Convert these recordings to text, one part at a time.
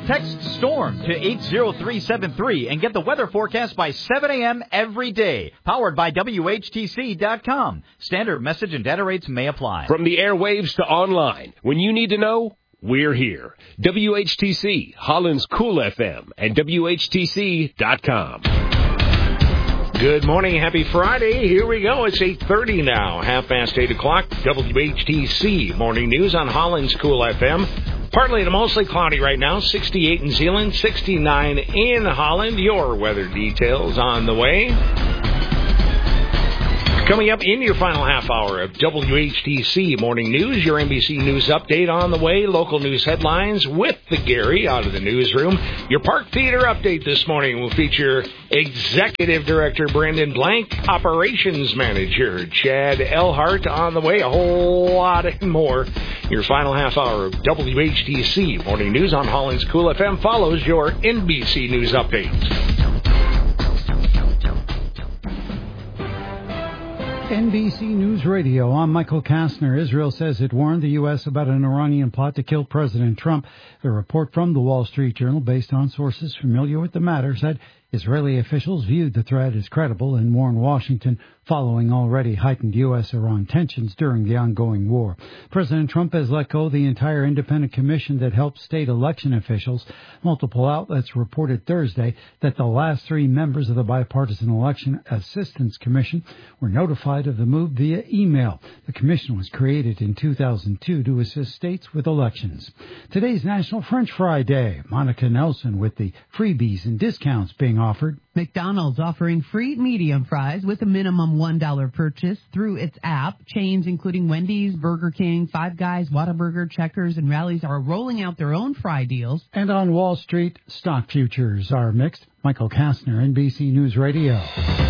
Text STORM to 80373 and get the weather forecast by 7 a.m. every day. Powered by WHTC.com. Standard message and data rates may apply. From the airwaves to online, when you need to know, we're here. WHTC, Holland's Cool FM, and WHTC.com. Good morning. Happy Friday. Here we go. It's 8:30 now. 8:30 WHTC Morning News on Holland's Cool FM. Partly to mostly cloudy right now. 68 in Zeeland, 69 in Holland. Your weather details on the way. Coming up in your final half hour of WHTC Morning News, your NBC News update on the way, local news headlines with the Gary out of the newsroom. Your Park Theater update this morning will feature Executive Director Brandon Blank, Operations Manager Chad Elhart on the way, a whole lot more. Your final half hour of WHTC Morning News on Holland's Cool FM follows your NBC News update. NBC News Radio. I'm Michael Kastner. Israel says it warned the U.S. about an Iranian plot to kill President Trump. A report from the Wall Street Journal, based on sources familiar with the matter, said Israeli officials viewed the threat as credible and warned Washington following already heightened U.S.-Iran tensions during the ongoing war. President Trump has let go the entire independent commission that helps state election officials. Multiple outlets reported Thursday that the last three members of the Bipartisan Election Assistance Commission were notified of the move via email. The commission was created in 2002 to assist states with elections. Today's National French Fry Day. Monica Nelson with the freebies and discounts being offered. McDonald's offering free medium fries with a minimum $1 purchase through its app. Chains including Wendy's, Burger King, Five Guys, Whataburger, Checkers, and Rally's are rolling out their own fry deals. And on Wall Street, stock futures are mixed. Michael Kastner, NBC News Radio.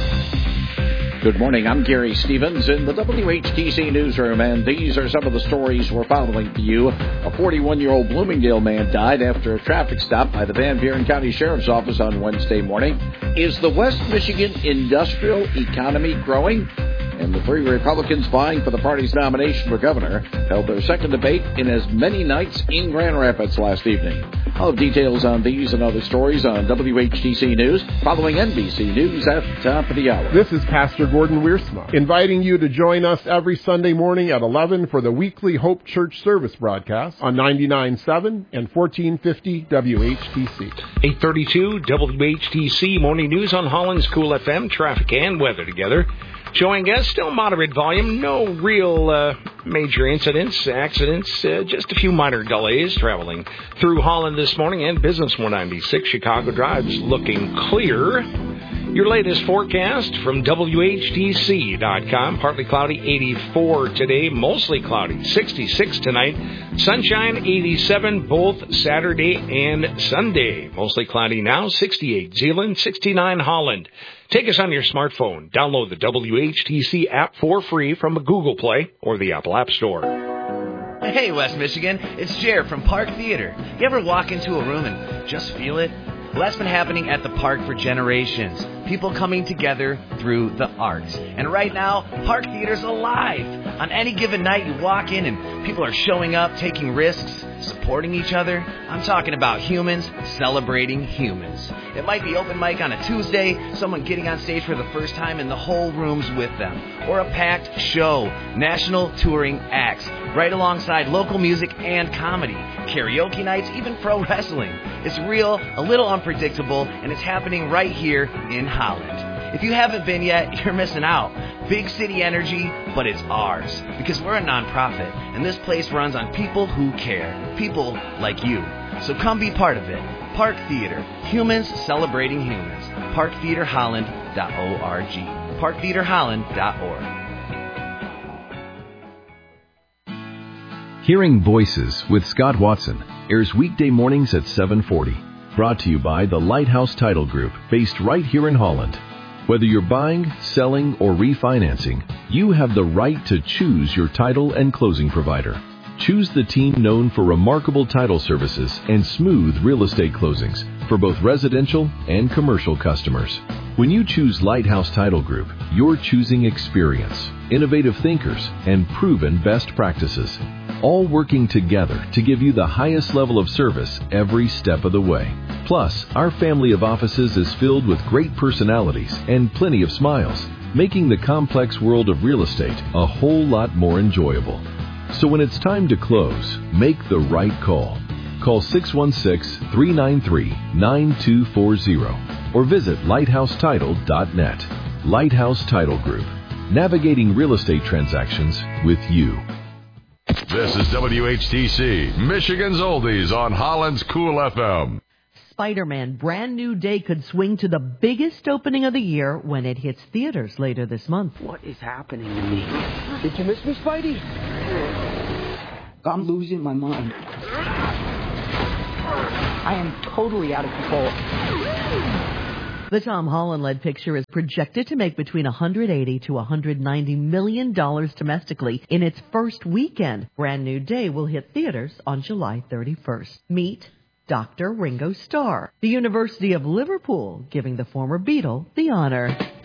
Good morning. I'm Gary Stevens in the WHTC newsroom, and these are some of the stories we're following for you. A 41-year-old Bloomingdale man died after a traffic stop by the Van Buren County Sheriff's Office on Wednesday morning. Is the West Michigan industrial economy growing? And the three Republicans vying for the party's nomination for governor held their second debate in as many nights in Grand Rapids last evening. I'll have details on these and other stories on WHTC News following NBC News at the top of the hour. This is Pastor Gordon Wiersma, inviting you to join us every Sunday morning at 11 for the weekly Hope Church service broadcast on 99.7 and 1450 WHTC. 8:32 WHTC Morning News on Holland's Cool FM, traffic and weather together. Showing us still moderate volume, no real major incidents, accidents, just a few minor delays traveling through Holland this morning, and Business 196 Chicago Drive's looking clear. Your latest forecast from WHTC.com. Partly cloudy, 84 today, mostly cloudy, 66 tonight. Sunshine, 87 both Saturday and Sunday. Mostly cloudy now, 68 Zeeland, 69 Holland. Take us on your smartphone. Download the WHTC app for free from the Google Play or the Apple App Store. Hey, West Michigan, it's Jer from Park Theater. You ever walk into a room and just feel it? Well, that's been happening at the park for generations. People coming together through the arts. And right now, Park Theater's alive. On any given night, you walk in and people are showing up, taking risks, supporting each other. I'm talking about humans celebrating humans. It might be open mic on a Tuesday, someone getting on stage for the first time and the whole room's with them. Or a packed show, national touring acts, right alongside local music and comedy. Karaoke nights, even pro wrestling. It's real, a little unpredictable, and it's happening right here in Holland. If you haven't been yet, you're missing out. Big city energy, but it's ours. Because we're a nonprofit, and this place runs on people who care. People like you. So come be part of it. Park Theater. Humans celebrating humans. ParkTheaterHolland.org. ParkTheaterHolland.org. Hearing Voices with Scott Watson airs weekday mornings at 7:40. Brought to you by the Lighthouse Title Group, based right here in Holland. Whether you're buying, selling, or refinancing, you have the right to choose your title and closing provider. Choose the team known for remarkable title services and smooth real estate closings for both residential and commercial customers. When you choose Lighthouse Title Group, you're choosing experience, innovative thinkers, and proven best practices. all working together to give you the highest level of service every step of the way. Plus, our family of offices is filled with great personalities and plenty of smiles, making the complex world of real estate a whole lot more enjoyable. So when it's time to close, make the right call. Call 616-393-9240 or visit lighthousetitle.net. Lighthouse Title Group, navigating real estate transactions with you. This is WHTC, Michigan's Oldies on Holland's Cool FM. Spider-Man Brand New Day could swing to the biggest opening of the year when it hits theaters later this month. What is happening to me? Did you miss me, Spidey? I'm losing my mind. I am totally out of control. The Tom Holland-led picture is projected to make between $180 to $190 million domestically in its first weekend. Brand New Day will hit theaters on July 31st. Meet Dr. Ringo Starr, the University of Liverpool giving the former Beatle the honor.